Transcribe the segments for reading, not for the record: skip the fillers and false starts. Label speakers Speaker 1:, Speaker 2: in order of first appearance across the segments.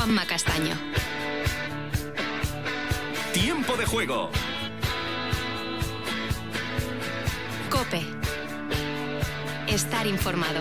Speaker 1: Juanma Castaño.
Speaker 2: Tiempo de juego.
Speaker 1: COPE. Estar informado.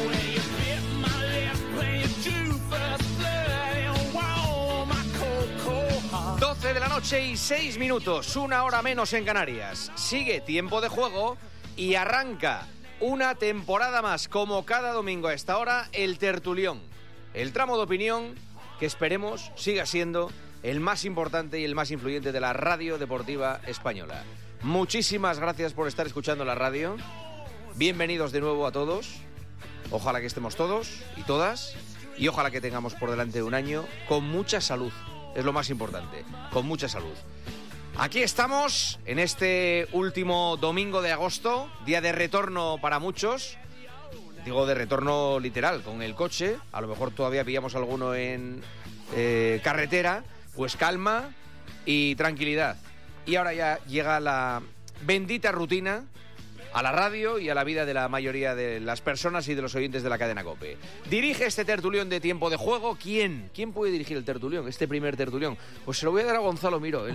Speaker 3: 12 de la noche y 6 minutos, una hora menos en Canarias. Sigue Tiempo de Juego y arranca una temporada más, como cada domingo a esta hora, el tertulión. El tramo de opinión que esperemos siga siendo el más importante y el más influyente de la radio deportiva española. Muchísimas gracias por estar escuchando la radio. Bienvenidos de nuevo a todos. Ojalá que estemos todos y todas. Y ojalá que tengamos por delante un año con mucha salud. Es lo más importante, con mucha salud. Aquí estamos en este último domingo de agosto, día de retorno para muchos. Digo de retorno literal, con el coche. A lo mejor todavía pillamos alguno en carretera. Pues calma y tranquilidad. Y ahora ya llega la bendita rutina a la radio y a la vida de la mayoría de las personas y de los oyentes de la cadena COPE. Dirige este tertulión de Tiempo de Juego. ¿Quién? ¿Quién puede dirigir el tertulión, este primer tertulión? Pues se lo voy a dar a Gonzalo Miro,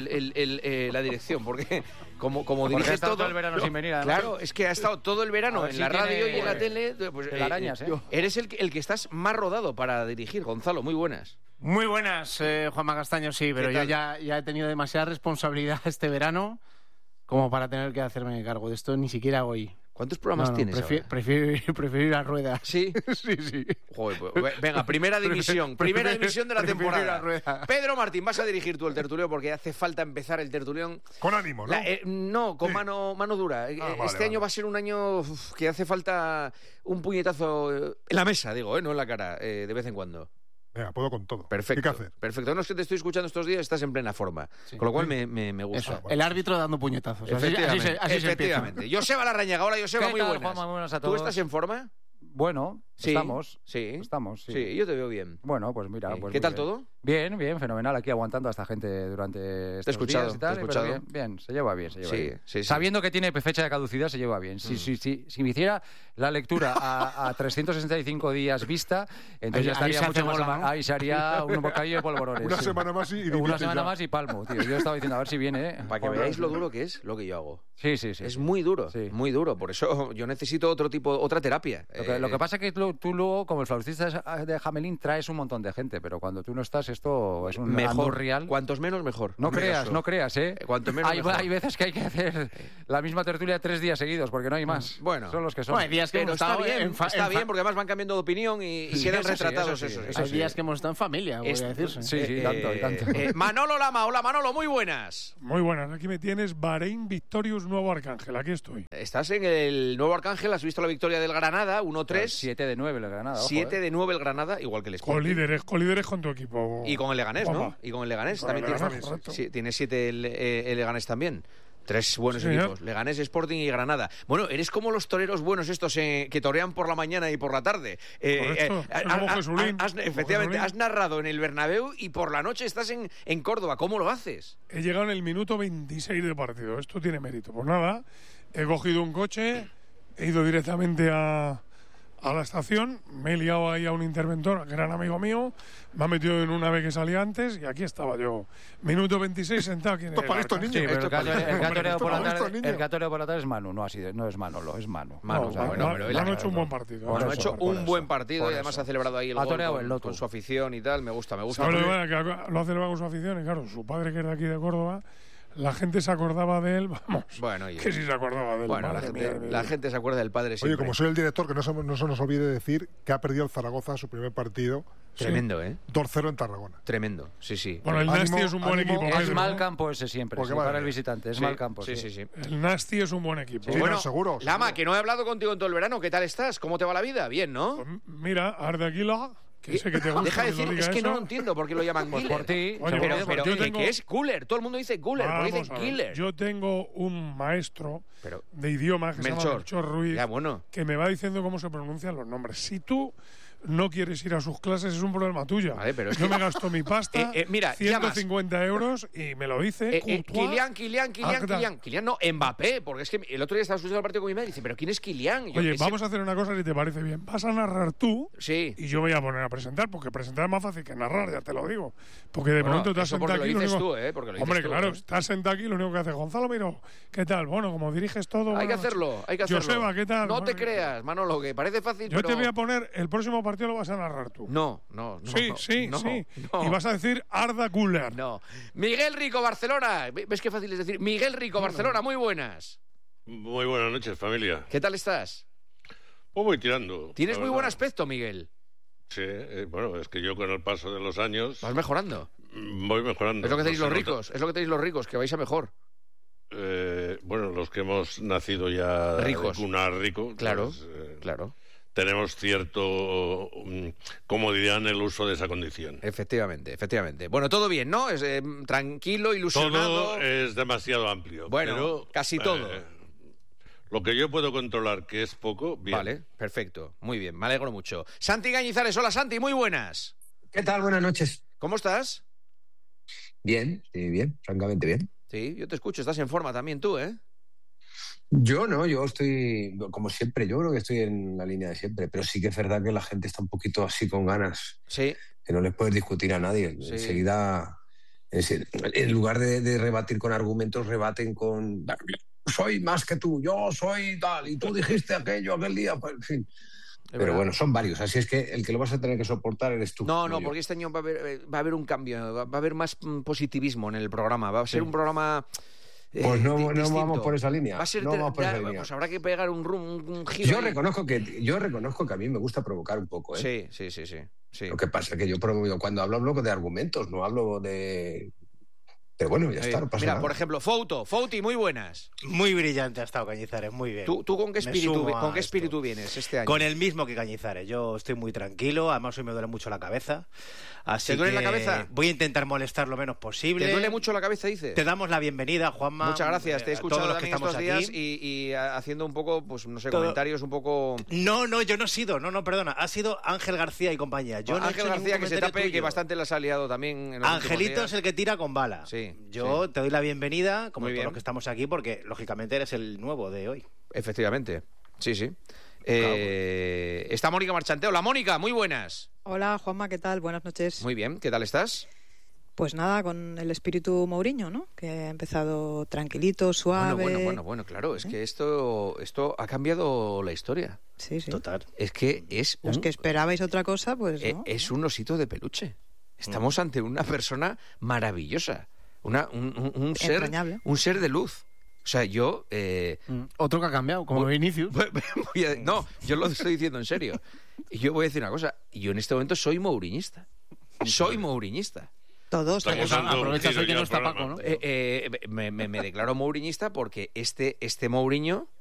Speaker 3: la dirección, porque como diriges todo
Speaker 4: el verano sin venir.
Speaker 3: Claro, es que ha estado todo el verano en la radio y en la tele. Pues,
Speaker 4: arañas,
Speaker 3: eres el que estás más rodado para dirigir, Gonzalo. Muy buenas.
Speaker 5: Muy buenas, Juanma Castaño, sí, pero yo ya he tenido demasiada responsabilidad este verano como para tener que hacerme cargo de esto, ni siquiera hoy.
Speaker 3: ¿Cuántos programas tienes
Speaker 5: prefiero ir a rueda.
Speaker 3: ¿Sí?
Speaker 5: Sí.
Speaker 3: Joder, pues, venga, primera división de la temporada. Pedro Martín, vas a dirigir tú el tertulión porque hace falta empezar el tertulión.
Speaker 6: Con ánimo, ¿no?
Speaker 3: No, con
Speaker 6: sí.
Speaker 3: mano dura.
Speaker 6: Vale.
Speaker 3: Año va a ser un año que hace falta un puñetazo en la mesa, digo, no en la cara, de vez en cuando.
Speaker 6: Venga, puedo con todo.
Speaker 3: Perfecto.
Speaker 6: ¿Qué hay que hacer?
Speaker 3: Perfecto. No es que te estoy escuchando estos días, estás en plena forma. Sí. Con lo cual me gusta.
Speaker 5: Eso, el árbitro dando puñetazos.
Speaker 3: Efectivamente.
Speaker 5: Así se empieza.
Speaker 3: Joseba Larrañaga. Hola, Joseba, muy buenas.
Speaker 4: Juanma, buenas a todos.
Speaker 3: ¿Tú estás en forma?
Speaker 4: Bueno,
Speaker 3: sí,
Speaker 4: estamos.
Speaker 3: Sí.
Speaker 4: Estamos, sí.
Speaker 3: Sí, yo te veo bien.
Speaker 4: Bueno, pues mira.
Speaker 3: Sí.
Speaker 4: Pues
Speaker 3: ¿Qué tal todo?
Speaker 4: Bien, fenomenal. Aquí aguantando a esta gente durante estos días y tal.
Speaker 3: Te he escuchado.
Speaker 4: Pero bien, se lleva bien.
Speaker 3: Sí.
Speaker 4: Sabiendo que tiene fecha de caducidad, se lleva bien. Si me hiciera la lectura a 365 días vista, entonces ya estaría mucho más... Ahí se haría un bocadillo de polvorones.
Speaker 6: Una semana más
Speaker 4: y palmo, tío. Yo estaba diciendo, a ver si viene,
Speaker 3: Para que veáis lo duro que es lo que yo hago.
Speaker 4: Sí.
Speaker 3: Es muy duro, muy duro. Por eso yo necesito otra terapia.
Speaker 4: Lo que pasa es que tú luego, como el flautista de Hamelin, traes un montón de gente, pero cuando tú no estás, esto es un
Speaker 3: mejor
Speaker 4: real.
Speaker 3: Cuantos menos, mejor.
Speaker 4: No creas, ¿eh?
Speaker 3: Cuanto menos,
Speaker 4: hay veces que hay que hacer la misma tertulia 3 días seguidos, porque no hay más.
Speaker 3: Bueno.
Speaker 4: Son los que son.
Speaker 5: Bueno, hay días que
Speaker 3: está bien, porque además van cambiando de opinión y quedan retratados esos.
Speaker 5: Hay días que hemos estado en familia, voy a decirse.
Speaker 4: Sí, tanto.
Speaker 3: Manolo Lama, hola Manolo, muy buenas.
Speaker 7: Muy buenas, aquí me tienes, Bahrein Victorious Nuevo Arcángel, aquí estoy.
Speaker 3: Estás en el Nuevo Arcángel, has visto la victoria del Granada, 1-3.
Speaker 4: 7-9 el Granada.
Speaker 3: 7-9 el Granada, igual que el Sporting.
Speaker 7: Colíderes con tu equipo.
Speaker 3: Y con el Leganés, ¿no? Y con el Leganés también tiene 7 el Leganés también. 3 buenos equipos, Leganés, Sporting y Granada. Bueno, eres como los toreros buenos estos que torean por la mañana y por la tarde. Efectivamente, has narrado en el Bernabéu y por la noche estás en Córdoba. ¿Cómo lo haces?
Speaker 7: He llegado en el minuto 26 de partido. Esto tiene mérito. Pues nada, he cogido un coche, he ido directamente a la estación, me he liado ahí a un interventor, gran amigo mío, me ha metido en una vez que salía antes y aquí estaba yo. Minuto 26 sentado aquí en el
Speaker 6: para estos niños.
Speaker 4: Sí, pero el gatoreo por la tarde es Manu, no es Manolo, es Manu.
Speaker 7: Manu ha hecho un buen partido.
Speaker 3: Ha hecho un buen partido y además ha celebrado ahí el gol con su afición y tal, me gusta.
Speaker 7: Lo ha celebrado con su afición y claro, su padre que es de aquí de Córdoba, la gente se acordaba de él, vamos.
Speaker 3: Bueno,
Speaker 7: que sí se acordaba de él.
Speaker 3: Bueno, la gente se acuerda del padre siempre.
Speaker 6: Oye, como soy el director, que no se nos olvide decir que ha perdido el Zaragoza su primer partido.
Speaker 3: Tremendo,
Speaker 6: 2-0 en Tarragona.
Speaker 3: Tremendo, sí.
Speaker 7: Bueno, el Nasti es un buen equipo.
Speaker 4: Es mal campo ese siempre, para el visitante, es mal campo.
Speaker 3: Sí.
Speaker 7: El Nasti es un buen equipo.
Speaker 6: Sí, bueno, seguro.
Speaker 3: Lama, que no he hablado contigo en todo el verano, ¿qué tal estás? ¿Cómo te va la vida? Bien, ¿no?
Speaker 7: Pues mira, Ardequila, que sé que te gusta.
Speaker 3: Deja de decir, es que
Speaker 7: eso.
Speaker 3: no lo entiendo por qué lo llaman Killer.
Speaker 4: Por ti.
Speaker 3: Pero que es Cooler, todo el mundo dice Cooler, pero dicen Killer.
Speaker 7: Yo tengo un maestro de idioma que se llama Melchor Ruiz, que me va diciendo cómo se pronuncian los nombres. Si tú no quieres ir a sus clases, es un problema tuyo.
Speaker 3: Vale, pero
Speaker 7: yo me gasto mi pasta,
Speaker 3: mira,
Speaker 7: 150 euros, y me lo dice
Speaker 3: Kylian, no, Mbappé, porque es que el otro día estaba escuchando el partido con mi madre y dice, ¿pero quién es Kylian?
Speaker 7: Oye, vamos a hacer una cosa si te parece bien. Vas a narrar tú y yo voy a poner a presentar, porque presentar es más fácil que narrar, ya te lo digo. Porque de pronto te has sentado aquí. Hombre, claro, estás sentado aquí, lo único que hace Gonzalo Miró, ¿qué tal? Bueno, como diriges todo.
Speaker 3: Hay que hacerlo.
Speaker 7: Joseba, ¿qué tal?
Speaker 3: No te creas, Manolo, que parece fácil.
Speaker 7: Yo te voy a poner, el próximo partido lo vas a narrar tú.
Speaker 3: No.
Speaker 7: Sí. Y vas a decir Arda Güler.
Speaker 3: No. Miguel Rico, Barcelona. ¿Ves qué fácil es decir? Miguel Rico, Barcelona, muy buenas.
Speaker 8: Muy buenas noches, familia.
Speaker 3: ¿Qué tal estás?
Speaker 8: Pues voy tirando.
Speaker 3: Tienes muy buen aspecto, Miguel.
Speaker 8: Sí, bueno, es que yo con el paso de los años...
Speaker 3: ¿Vas mejorando?
Speaker 8: Voy mejorando.
Speaker 3: Es lo que tenéis los ricos, que vais a mejor.
Speaker 8: Bueno, los que hemos nacido ya
Speaker 3: ricos.
Speaker 8: Cuna rico.
Speaker 3: Claro,
Speaker 8: pues,
Speaker 3: claro.
Speaker 8: Tenemos cierto comodidad en el uso de esa condición.
Speaker 3: Efectivamente. Bueno, todo bien, ¿no? Es tranquilo, ilusionado.
Speaker 8: Todo es demasiado amplio.
Speaker 3: Bueno,
Speaker 8: pero,
Speaker 3: casi todo.
Speaker 8: Lo que yo puedo controlar, que es poco, bien.
Speaker 3: Vale, perfecto. Muy bien, me alegro mucho. Santi Cañizares, hola Santi, muy buenas.
Speaker 9: ¿Qué tal? Buenas noches.
Speaker 3: ¿Cómo estás?
Speaker 9: Bien, francamente bien.
Speaker 3: Sí, yo te escucho, estás en forma también tú, ¿eh?
Speaker 9: Yo estoy, como siempre, yo creo que estoy en la línea de siempre, pero sí que es verdad que la gente está un poquito así con ganas.
Speaker 3: Sí.
Speaker 9: Que no les puedes discutir a nadie.
Speaker 3: Sí.
Speaker 9: Enseguida, en lugar de rebatir con argumentos, rebaten con... Soy más que tú, yo soy tal, y tú dijiste aquello aquel día, pues, en fin. Pero bueno, son varios, así es que el que lo vas a tener que soportar eres tú.
Speaker 3: No, porque este año va a haber un cambio, va a haber más positivismo en el programa, va a ser un programa...
Speaker 9: Pues no vamos por esa línea.
Speaker 3: Va a ser pues habrá que pegar un giro.
Speaker 9: Yo reconozco que a mí me gusta provocar un poco, ¿eh?
Speaker 3: Sí.
Speaker 9: Lo que pasa es que yo cuando hablo de argumentos, no hablo de... Pero bueno, ya está, no pasa nada.
Speaker 3: Por ejemplo, Fouti, muy buenas.
Speaker 10: Muy brillante ha estado Cañizares, muy bien.
Speaker 3: ¿Tú con qué espíritu vienes este año?
Speaker 10: Con el mismo que Cañizares. Yo estoy muy tranquilo, además hoy me duele mucho la cabeza. Así
Speaker 3: ¿Te duele la cabeza?
Speaker 10: Voy a intentar molestar lo menos posible.
Speaker 3: ¿Te duele mucho la cabeza, dices?
Speaker 10: Te damos la bienvenida, Juanma.
Speaker 3: Muchas gracias, te he escuchado también estos días y haciendo un poco, pues no sé, comentarios un poco...
Speaker 10: No, yo no he sido, perdona, ha sido Ángel García y compañía.
Speaker 3: Ángel García, que se tape, tuyo. Que bastante las ha liado también en los
Speaker 10: Angelito es el que tira con bala.
Speaker 3: Sí.
Speaker 10: Yo te doy la bienvenida, como todos los que estamos aquí, porque lógicamente eres el nuevo de hoy.
Speaker 3: Efectivamente, sí. Está Mónica Marchante. Hola, Mónica, muy buenas.
Speaker 11: Hola, Juanma, ¿qué tal? Buenas noches.
Speaker 3: Muy bien, ¿qué tal estás?
Speaker 11: Pues nada, con el espíritu Mourinho, ¿no? Que ha empezado tranquilito, suave.
Speaker 3: Bueno, claro, es que esto ha cambiado la historia.
Speaker 11: Sí.
Speaker 10: Total.
Speaker 3: Es que es
Speaker 11: Los que esperabais otra cosa, pues no.
Speaker 3: Es un osito de peluche. Estamos ante una persona maravillosa. Un ser de luz. O sea, yo...
Speaker 5: Otro que ha cambiado, como Vinicius.
Speaker 3: No, yo lo estoy diciendo en serio. Y yo voy a decir una cosa. Yo en este momento soy mouriñista.
Speaker 11: Todos.
Speaker 5: Aprovechas hoy que no está Paco, ¿no?
Speaker 3: Me declaro mouriñista porque este Mourinho